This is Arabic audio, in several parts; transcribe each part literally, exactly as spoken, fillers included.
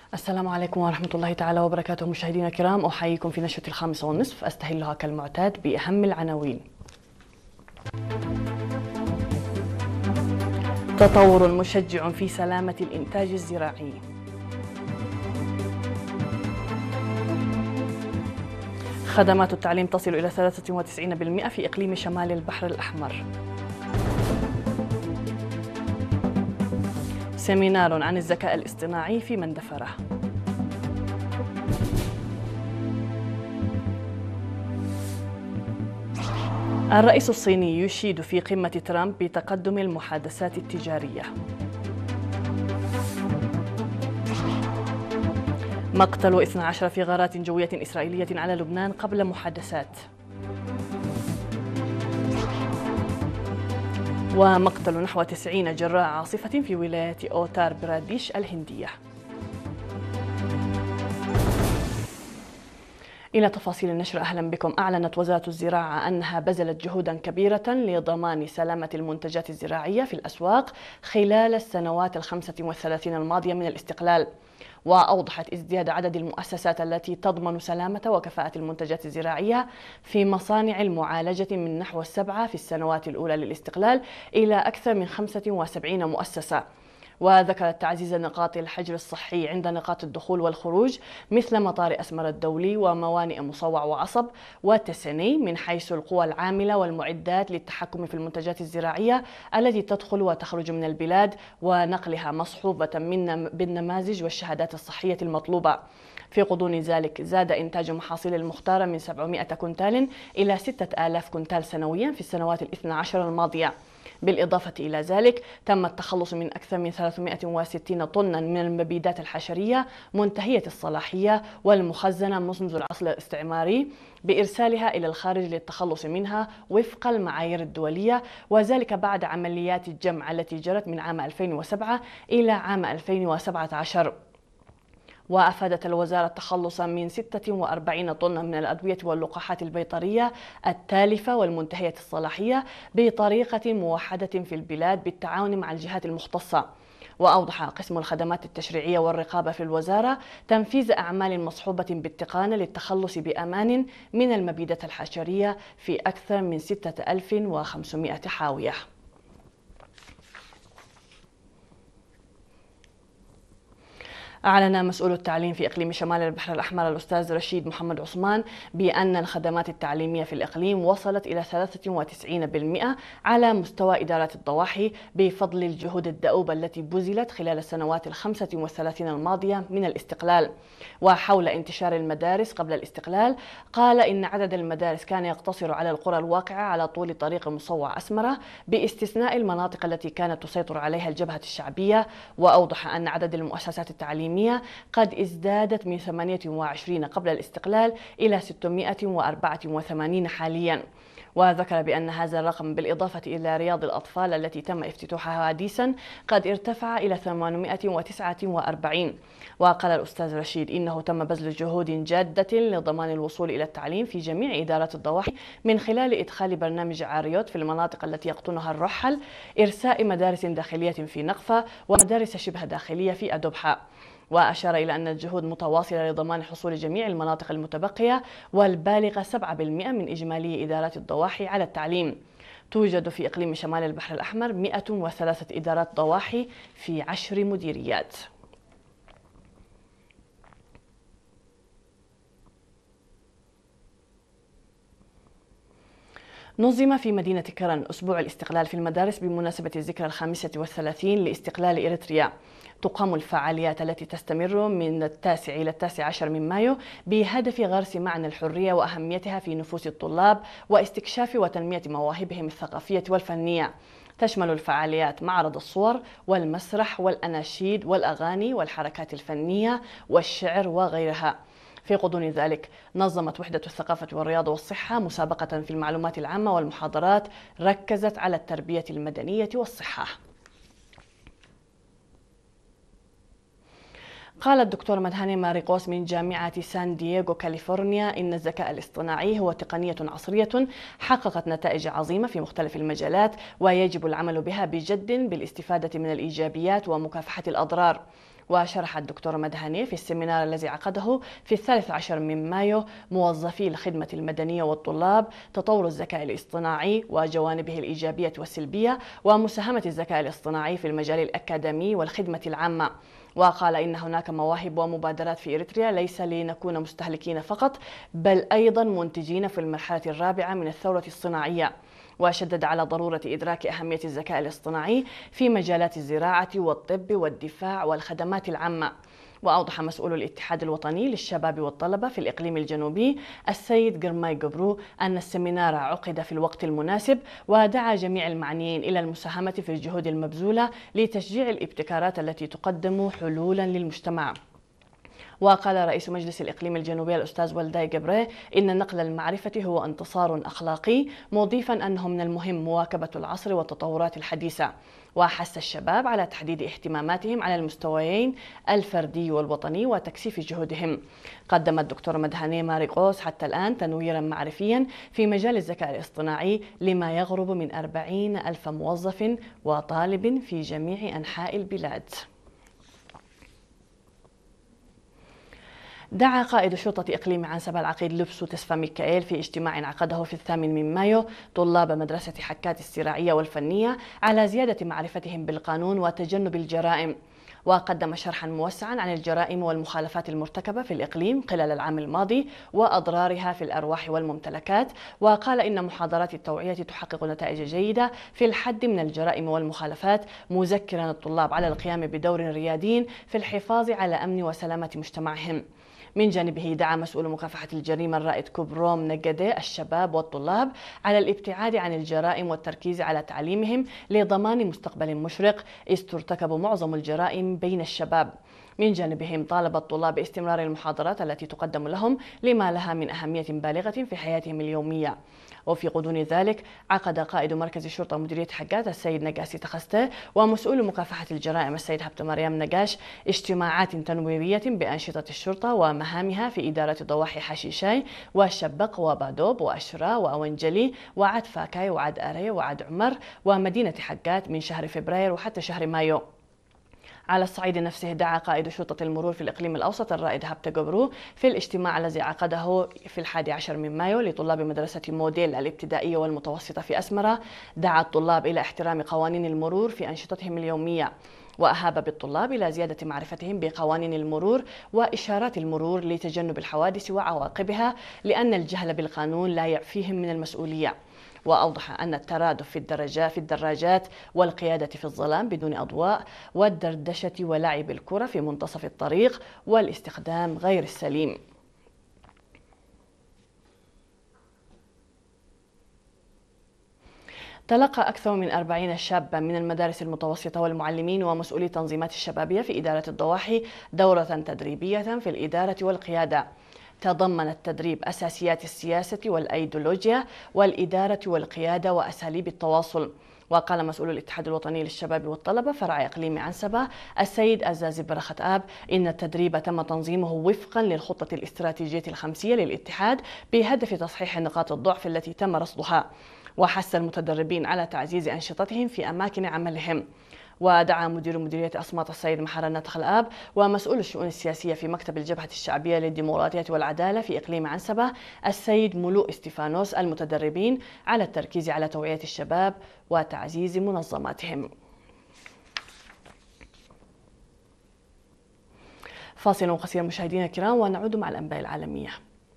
السلام عليكم ورحمة الله تعالى وبركاته. مشاهدينا الكرام، أحييكم في نشرة الخامسة والنصف، أستهلها كالمعتاد بأهم العناوين. تطور مشجع في سلامة الإنتاج الزراعي. خدمات التعليم تصل إلى ثلاثة وتسعين بالمئة في إقليم شمال البحر الأحمر. سيمينار عن الذكاء الاصطناعي في مندفرة. الرئيس الصيني يشيد في قمة ترامب بتقدم المحادثات التجارية. مقتل اثني عشر في غارات جوية إسرائيلية على لبنان قبل محادثات. ومقتل نحو تسعين جراء عاصفة في ولاية أوتار براديش الهندية. إلى تفاصيل النشر، أهلا بكم. أعلنت وزارة الزراعة أنها بذلت جهودا كبيرة لضمان سلامة المنتجات الزراعية في الأسواق خلال السنوات الخمسة والثلاثين الماضية من الاستقلال، وأوضحت ازدياد عدد المؤسسات التي تضمن سلامة وكفاءة المنتجات الزراعية في مصانع المعالجة من نحو السبعة في السنوات الأولى للاستقلال إلى أكثر من خمسة وسبعين مؤسسة. وذكرت تعزيز نقاط الحجر الصحي عند نقاط الدخول والخروج مثل مطار أسمر الدولي وموانئ مصوع وعصب وتسني، من حيث القوى العاملة والمعدات للتحكم في المنتجات الزراعية التي تدخل وتخرج من البلاد ونقلها مصحوبة من بالنماذج والشهادات الصحية المطلوبة. في غضون ذلك زاد إنتاج محاصيل المختارة من سبعمئة كنتال إلى ستة آلاف كنتال سنويا في السنوات الاثنى عشر الماضية. بالإضافة إلى ذلك تم التخلص من أكثر من ثلاثمئة وستين طنا من المبيدات الحشرية منتهية الصلاحية والمخزنة منذ العصر الاستعماري بإرسالها إلى الخارج للتخلص منها وفق المعايير الدولية، وذلك بعد عمليات الجمع التي جرت من عام ألفين وسبعة إلى عام ألفين وسبعة عشر. وأفادت الوزارة التخلص من ستة وأربعين طن من الأدوية واللقاحات البيطرية التالفة والمنتهية الصلاحية بطريقة موحدة في البلاد بالتعاون مع الجهات المختصة. وأوضح قسم الخدمات التشريعية والرقابة في الوزارة تنفيذ أعمال مصحوبة بالتقان للتخلص بأمان من المبيدات الحشرية في أكثر من ستة آلاف وخمسمئة حاوية. أعلن مسؤول التعليم في إقليم شمال البحر الأحمر الأستاذ رشيد محمد عثمان بأن الخدمات التعليمية في الإقليم وصلت إلى ثلاثة وتسعين بالمئة على مستوى إدارات الضواحي بفضل الجهود الدؤوبة التي بذلت خلال السنوات الخمسة والثلاثين الماضية من الاستقلال. وحول انتشار المدارس قبل الاستقلال قال إن عدد المدارس كان يقتصر على القرى الواقعة على طول طريق مصوع أسمرة باستثناء المناطق التي كانت تسيطر عليها الجبهة الشعبية. وأوضح أن عدد المؤسسات التعليمية قد ازدادت من ثمانية وعشرين قبل الاستقلال إلى ستمئة وأربعة وثمانين حاليا. وذكر بأن هذا الرقم بالإضافة إلى رياض الأطفال التي تم افتتاحها حديثا قد ارتفع إلى ثمانمئة وتسعة وأربعين. وقال الأستاذ رشيد إنه تم بذل جهود جادة لضمان الوصول إلى التعليم في جميع إدارات الضواحي من خلال إدخال برنامج عاريوت في المناطق التي يقطنها الرحل، إرساء مدارس داخلية في نقفة ومدارس شبه داخلية في أدوبحة. وأشار إلى أن الجهود متواصلة لضمان حصول جميع المناطق المتبقية والبالغة سبعة بالمئة من إجمالي إدارات الضواحي على التعليم. توجد في إقليم شمال البحر الأحمر مئة وثلاثة إدارات ضواحي في عشر مديريات. نظم في مدينة كرن أسبوع الاستقلال في المدارس بمناسبة الذكرى الخامسة والثلاثين لاستقلال إريتريا. تقام الفعاليات التي تستمر من التاسع إلى التاسع عشر من مايو بهدف غرس معنى الحرية وأهميتها في نفوس الطلاب واستكشاف وتنمية مواهبهم الثقافية والفنية. تشمل الفعاليات معرض الصور والمسرح والأناشيد والأغاني والحركات الفنية والشعر وغيرها. في غضون ذلك نظمت وحدة الثقافة والرياضة والصحة مسابقة في المعلومات العامة والمحاضرات ركزت على التربية المدنية والصحة. قال الدكتور مدهاني ماريقوس من جامعة سان دييغو كاليفورنيا إن الذكاء الاصطناعي هو تقنية عصرية حققت نتائج عظيمة في مختلف المجالات، ويجب العمل بها بجد بالاستفادة من الإيجابيات ومكافحة الأضرار. وشرح الدكتور مدهاني في السيمينار الذي عقده في الثالث عشر من مايو موظفي الخدمة المدنية والطلاب تطور الذكاء الاصطناعي وجوانبه الإيجابية والسلبية ومساهمة الذكاء الاصطناعي في المجال الأكاديمي والخدمة العامة. وقال إن هناك مواهب ومبادرات في إريتريا ليس لنكون مستهلكين فقط بل أيضا منتجين في المرحلة الرابعة من الثورة الصناعية. وشدد على ضرورة إدراك أهمية الذكاء الاصطناعي في مجالات الزراعة والطب والدفاع والخدمات العامة. وأوضح مسؤول الاتحاد الوطني للشباب والطلبة في الإقليم الجنوبي السيد قرماي قبرو أن السمينار عقد في الوقت المناسب، ودعا جميع المعنيين إلى المساهمة في الجهود المبذولة لتشجيع الابتكارات التي تقدم حلولا للمجتمع. وقال رئيس مجلس الإقليم الجنوبي الأستاذ ولداي قبري إن نقل المعرفة هو انتصار أخلاقي، مضيفا أنه من المهم مواكبة العصر والتطورات الحديثة. وحث الشباب على تحديد اهتماماتهم على المستويين الفردي والوطني وتكثيف جهودهم. قدم الدكتور مدهاني ماريغوس حتى الآن تنويرا معرفيا في مجال الذكاء الاصطناعي لما يقرب من أربعين ألف موظف وطالب في جميع أنحاء البلاد. دعا قائد شرطة إقليم عنسبة العقيد لبسو تسفا ميكائيل في اجتماع عقده في الثامن من مايو طلاب مدرسة حكات الزراعية والفنية على زيادة معرفتهم بالقانون وتجنب الجرائم. وقدم شرحا موسعا عن الجرائم والمخالفات المرتكبة في الإقليم خلال العام الماضي وأضرارها في الأرواح والممتلكات. وقال إن محاضرات التوعية تحقق نتائج جيدة في الحد من الجرائم والمخالفات، مذكرا الطلاب على القيام بدور ريادي في الحفاظ على أمن وسلامة مجتمعهم. من جانبه دعا مسؤول مكافحة الجريمة الرائد كوبروم نجدي الشباب والطلاب على الابتعاد عن الجرائم والتركيز على تعليمهم لضمان مستقبل مشرق، إذ ترتكب معظم الجرائم بين الشباب. من جانبهم طالب الطلاب باستمرار المحاضرات التي تقدم لهم لما لها من أهمية بالغة في حياتهم اليومية. وفي غضون ذلك عقد قائد مركز شرطة مديرية حقات السيد نقاسي تخسته ومسؤول مكافحة الجرائم السيد هبت مريم نقاش اجتماعات تنويرية بأنشطة الشرطة ومهامها في إدارة ضواحي حشيشاي وشبق وبادوب وأشرا وأونجلي وعد فاكاي وعد أري وعد عمر ومدينة حقات من شهر فبراير وحتى شهر مايو. على الصعيد نفسه دعا قائد شرطة المرور في الإقليم الأوسط الرائد هبت قبرو في الاجتماع الذي عقده في الحادي عشر من مايو لطلاب مدرسة موديل الابتدائية والمتوسطة في أسمرة، دعا الطلاب إلى احترام قوانين المرور في أنشطتهم اليومية. وأهاب بالطلاب إلى زيادة معرفتهم بقوانين المرور وإشارات المرور لتجنب الحوادث وعواقبها، لأن الجهل بالقانون لا يعفيهم من المسؤولية. وأوضح أن الترادف في الدراجات في الدراجات والقيادة في الظلام بدون أضواء والدردشة ولعب الكرة في منتصف الطريق والاستخدام غير السليم. تلقى أكثر من أربعين شابا من المدارس المتوسطة والمعلمين ومسؤولي التنظيمات الشبابية في إدارة الضواحي دورة تدريبية في الإدارة والقيادة. تضمن التدريب أساسيات السياسة والأيديولوجيا والإدارة والقيادة وأساليب التواصل. وقال مسؤول الاتحاد الوطني للشباب والطلبة فرع إقليم عنسبة السيد أزازي برخة آب إن التدريب تم تنظيمه وفقا للخطة الاستراتيجية الخمسية للاتحاد بهدف تصحيح نقاط الضعف التي تم رصدها. وحث المتدربين على تعزيز أنشطتهم في أماكن عملهم. ودعا مدير مديرية أصمات السيد محرنة خلآب ومسؤول الشؤون السياسية في مكتب الجبهة الشعبية للديمقراطية والعدالة في إقليم عنسبة السيد ملوء استيفانوس المتدربين على التركيز على توعية الشباب وتعزيز منظماتهم. فاصل قصير مشاهدينا الكرام ونعود مع الأنباء العالمية.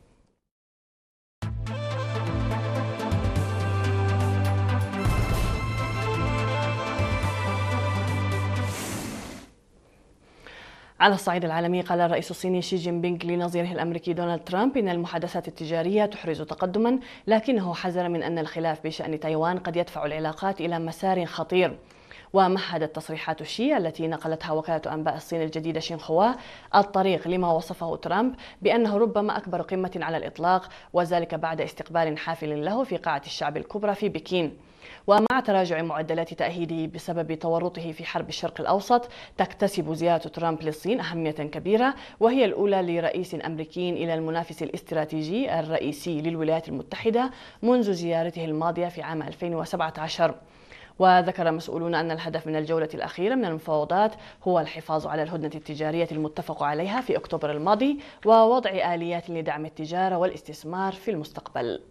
على الصعيد العالمي قال الرئيس الصيني شي جين بينغ لنظيره الأمريكي دونالد ترامب إن المحادثات التجارية تحرز تقدما، لكنه حذر من أن الخلاف بشأن تايوان قد يدفع العلاقات إلى مسار خطير. ومهدت تصريحات شي التي نقلتها وكالة أنباء الصين الجديدة شينخوا الطريق لما وصفه ترامب بأنه ربما أكبر قمة على الإطلاق، وذلك بعد استقبال حافل له في قاعة الشعب الكبرى في بكين. ومع تراجع معدلات تأهيله بسبب تورطه في حرب الشرق الأوسط، تكتسب زيارة ترامب للصين أهمية كبيرة، وهي الأولى لرئيس أمريكي إلى المنافس الاستراتيجي الرئيسي للولايات المتحدة منذ زيارته الماضية في عام ألفين وسبعة عشر. وذكر مسؤولون أن الهدف من الجولة الأخيرة من المفاوضات هو الحفاظ على الهدنة التجارية المتفق عليها في أكتوبر الماضي ووضع آليات لدعم التجارة والاستثمار في المستقبل.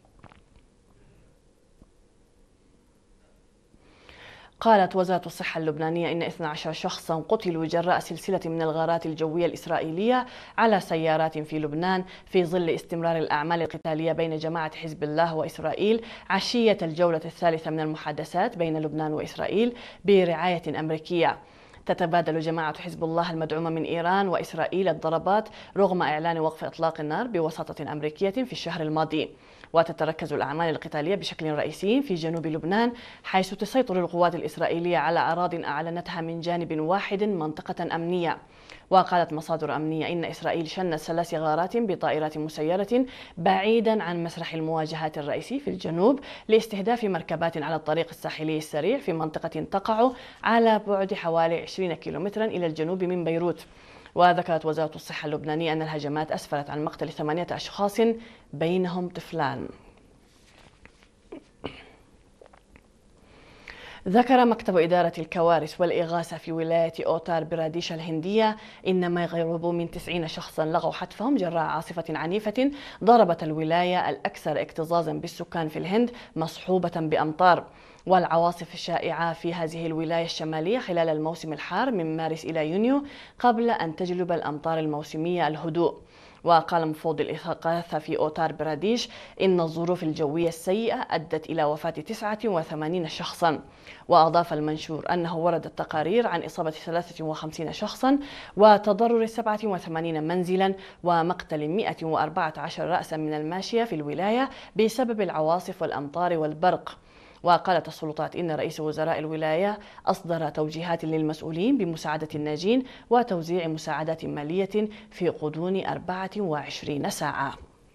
قالت وزارة الصحة اللبنانية إن اثني عشر شخصا قتلوا جراء سلسلة من الغارات الجوية الإسرائيلية على سيارات في لبنان في ظل استمرار الأعمال القتالية بين جماعة حزب الله وإسرائيل عشية الجولة الثالثة من المحادثات بين لبنان وإسرائيل برعاية أمريكية. تتبادل جماعة حزب الله المدعومة من إيران وإسرائيل الضربات رغم إعلان وقف إطلاق النار بوساطة أمريكية في الشهر الماضي. وتتركز الأعمال القتالية بشكل رئيسي في جنوب لبنان، حيث تسيطر القوات الإسرائيلية على أراضٍ أعلنتها من جانب واحد منطقة أمنية. وقالت مصادر أمنية إن إسرائيل شنت ثلاث غارات بطائرات مسيرة بعيدا عن مسرح المواجهات الرئيسي في الجنوب لاستهداف مركبات على الطريق الساحلي السريع في منطقة تقع على بعد حوالي عشرين كيلومترا إلى الجنوب من بيروت. وذكرت وزارة الصحة اللبنانية أن الهجمات أسفرت عن مقتل ثمانية أشخاص بينهم طفلان. ذكر مكتب إدارة الكوارث والإغاثة في ولاية أوتار براديش الهندية إن ما يقرب من تسعين شخصا لغوا حتفهم جراء عاصفة عنيفة ضربت الولاية الأكثر اكتظاظا بالسكان في الهند مصحوبة بأمطار. والعواصف الشائعة في هذه الولاية الشمالية خلال الموسم الحار من مارس إلى يونيو قبل أن تجلب الأمطار الموسمية الهدوء. وقال مفوض الإغاثة في أوتار براديش إن الظروف الجوية السيئة أدت إلى وفاة تسعة وثمانين شخصا. وأضاف المنشور أنه وردت تقارير عن إصابة ثلاثة وخمسين شخصا وتضرر سبعة وثمانين منزلا ومقتل مئة وأربعة عشر رأسا من الماشية في الولاية بسبب العواصف والأمطار والبرق. وقالت السلطات إن رئيس وزراء الولاية أصدر توجيهات للمسؤولين بمساعدة الناجين وتوزيع مساعدات مالية في غضون أربعة وعشرين ساعة.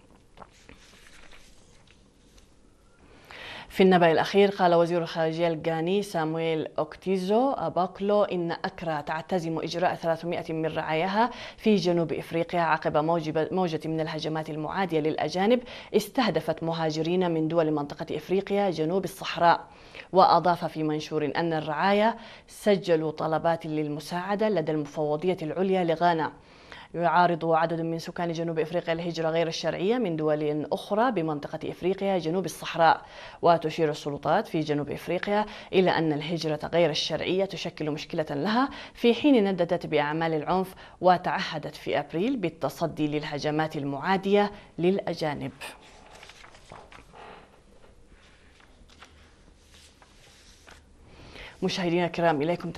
في النبأ الأخير قال وزير الخارجية الغاني سامويل أوكتيزو أباكلو إن أكرا تعتزم إجراء ثلاثمئة من رعاياها في جنوب إفريقيا عقب موجة من الهجمات المعادية للأجانب استهدفت مهاجرين من دول منطقة إفريقيا جنوب الصحراء. وأضاف في منشور أن الرعاية سجلوا طلبات للمساعدة لدى المفوضية العليا لغانا. يعارض عدد من سكان جنوب إفريقيا الهجرة غير الشرعية من دول أخرى بمنطقة إفريقيا جنوب الصحراء. وتشير السلطات في جنوب إفريقيا إلى أن الهجرة غير الشرعية تشكل مشكلة لها، في حين نددت بأعمال العنف وتعهدت في أبريل بالتصدي للهجمات المعادية للأجانب. مشاهدينا الكرام، إليكم